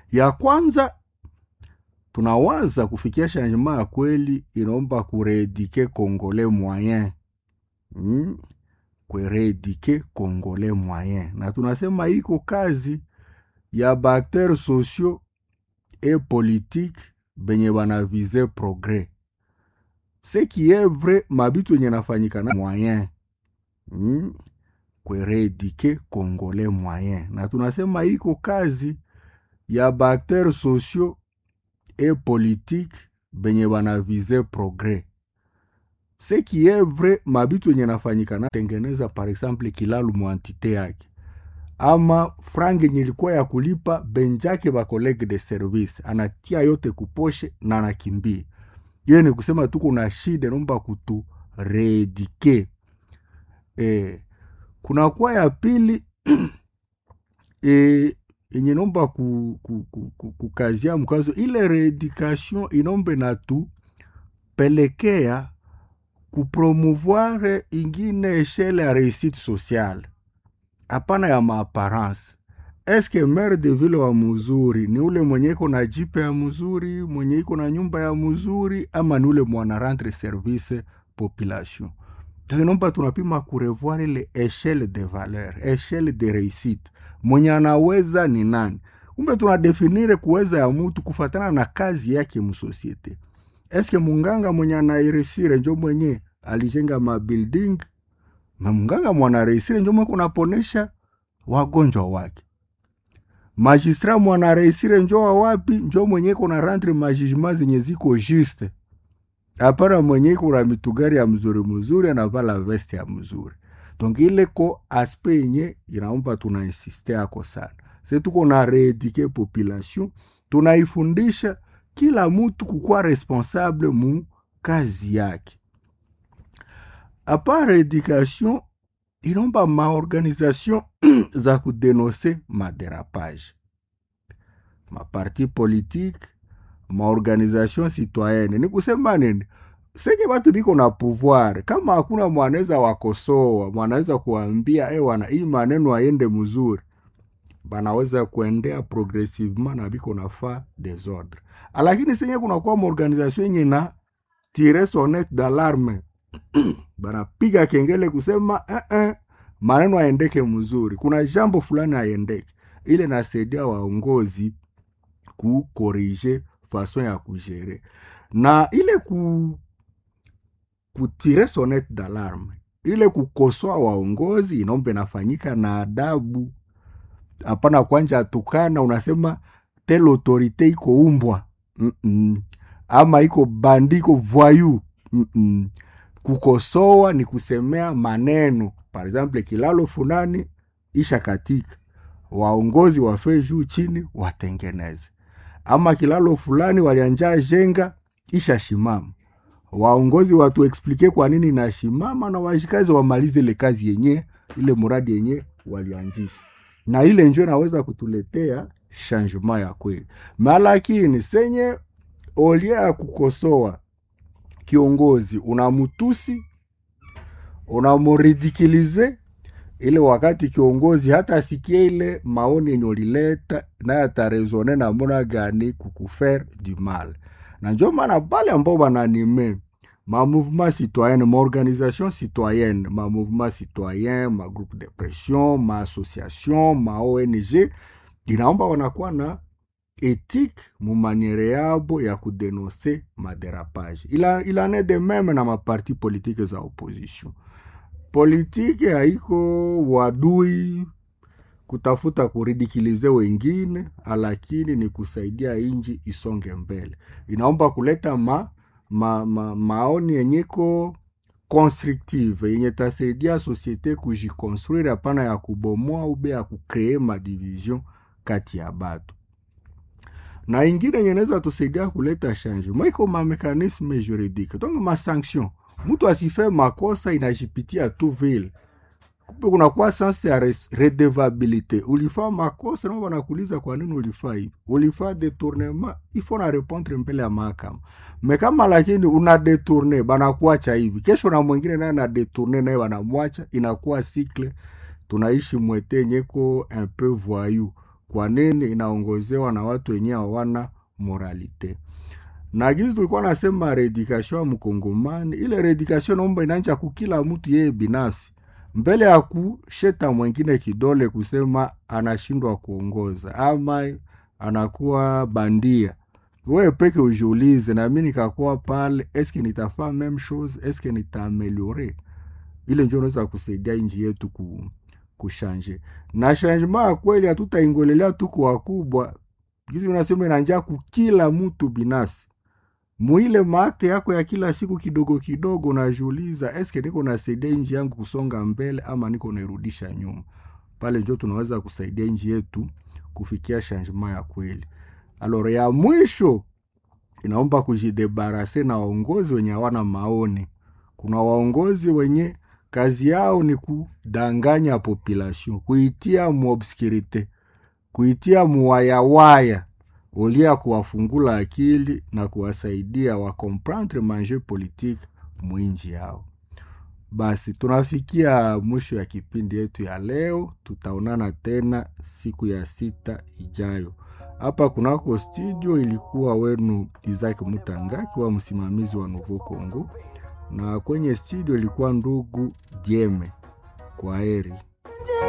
Ya kwanza tunawaza kufikia changement ya kweli inaomba kuredike congolais moyen. Kuredike congolais moyen. Na tunasema iko kazi ya acteurs sociaux et politiques benye banavize progrès. Ce qui est vrai, mabitu yenye nafanyika na moyen. Kuredike congolais moyen. Na tunasema iko kazi ya acteurs sociaux et politique benye banavize progrès. Ce qui est vrai, mabitu yenye nafanyika na tengeneza par exemple kilalu mwantite yake. Ama frangi nilikuwa ya kulipa benjake ba collègue de service. Anatia yote kuposhe na anakimbia. Yeye ni kusema tuko na shida naomba kutu redike. Kuna kwa ya pili yenye nomba kukazia mkazo ile reeducation inombe na tu pelekea kupromouvoir ingine eshele ya réussite sociale. Hapana ya maapparence. Eske maire de ville wa mzuri ni ule mwenye iko na jipe ya mzuri, mwenye iko na nyumba ya mzuri, ama ni ule mwana rendre service population? Tunomba tunapima kurevoir ile échelle de valeur, échelle de réussite. Mwenye anaweza ni nani? Kumbe tunadefinire kuweza ya mtu kufatana na kazi yake msosiete. Eske munganga mwenye anairesire njo mwenye alijenga mabuilding? Na munganga mwana reisire njo mwenye kunaponesha wagonjwa wake. Magistrat mwana reisire njo wa wapi? Njo mwenye kuna rendre majugement zenye ziko juste. Hapana mwenye kuna mitugari ya mzuri anavala veste ya mzuri. Donc ile ko aspect yenye inaomba tunainsiste ako sana. Se tuko na reeduke population, tunaifundisha kila mtu kukuwa responsable mu kazi yake. Apart education, inaomba maorganisation za kudenonse maderapage. Maparti politique, maorganisation citoyenne. Ni kusema nini? Seke watu biko na pouvoir. Kama hakuna mwanaweza wakosoa, mwanaweza kuambia wana hii maneno aende mzuri, banaweza kuendea progressivement na biko na fa desordre. Lakini senye kuna kwa organization yenye na tire sonnette d'alarme, banapiga kengele kusema maneno aendeke mzuri, kuna jambo fulani aendeke. Ile nasaidia waongozi ku corriger façon ya kugere. Na ile kutire sonnette d'alarme, ile kukosoa waongozi inombe nafanyika na adabu. Hapana kwanja tukana unasema telle autorité iko umbwa. Ama iko bandiko voyou. Kukosoa ni kusemea maneno. Par exemple kilalo funani isha katika, waongozi wafe juu chini watengeneze. Ama kilalo fulani walianja jenga isha shimama, waongozi watu explique kwa nini na shimama, na wajikazi wamalize ile kazi yenye, ile muradi yenye walianjisha. Na ile njoo naweza kutuletea changement ya kweli. Malakini senye olia ya kukosoa kiongozi, unamutusi, unamuridikilize, ile wakati kiongozi hata asikie ile maoni yenye ulileta na atarezone na mbona gani kukufaire du mal. Na njoo maana pale ambao bananime ma mouvement citoyen, ma organisation citoyenne, ma mouvement citoyen, ma groupe de pression, ma association, ma ONG, inaomba wanakuwa na éthique mu maniere yabo ya kudenoncer maderapage. Il en est de même na ma parti politique za opposition. Politique haiko wadui kutafuta kuridikilize wengine, lakini ni kusaidia inji isonge mbele. Inaomba kuleta maoni yenyeko constructive, yenye tasaidia societe kujikonstruire, hapana ya kubomoa ube ya kukree madivision kati ya batu. Na ingine yeneza tusaidia kuleta changement iko ma mekanisme juridique. Donc ma sanction, mtu asife makosa inajipitia tu vile. Kumbe kuna kwa sense ya redevabilité. Ulifaa makosa na wanakuuliza kwa nini ulifaa hivi. Ulifaa détournement, il faut na répondre mbele ya mahakama. Mais kama lakini una détourner banakuacha hivi, kesho na mwingine naye na détourner naye wanamwacha, inakuwa cycle. Tunaishi mwete nyeko un peu voyou. kwa nini inaongozewa na watu wenyewe hawana moralite. Na gizi tulikuwa nasema redikasyon ya mkongomani, ile redikasyon naomba inanja kukila mtu yeye binafsi, mbele ya kusheta mwengine kidole kusema anashindwa kuongoza ama anakuwa bandia. Wewe peke ujiulize, na mimi nikakuwa pale, eske nitafaa même chose, eske nitaameliore? Ile ndio inaweza kusaidia nchi yetu kushanje. Na changement kweli hatutaingolelea tu kwa wakubwa. Kitu unasema inanja kukila mtu binafsi. Muile mate yako ya kila siku kidogo kidogo unajiuliza, eske niko nasaidia nchi yangu kusonga mbele ama niko nairudisha nyuma? Pale ndio tunaweza kusaidia nchi yetu kufikia changement ya kweli. Alors ya mwisho inaomba kujidebarase na waongozi wenye hawana maoni. Kuna waongozi wenye kazi yao ni kudanganya population, kuitia muobscurite, kuitia muwayawaya, olia kuwafungula akili na kuwasaidia wa comprendre manger politique mwinji yao. Basi tunafikia mwisho ya kipindi yetu ya leo. Tutaonana tena siku ya 6 ijayo. Hapa kunako studio ilikuwa wenu Isaac Mutangaki wa msimamizi wa Nouveau Congo, na kwenye studio ilikuwa ndugu Dieme. Kwaheri.